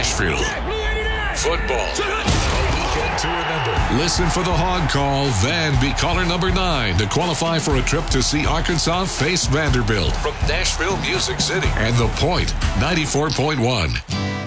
Nashville. Football. A weekend to remember. Listen for the Hog Call, then be caller number 9 to qualify for a trip to see Arkansas face Vanderbilt from Nashville Music City and The Point 94.1.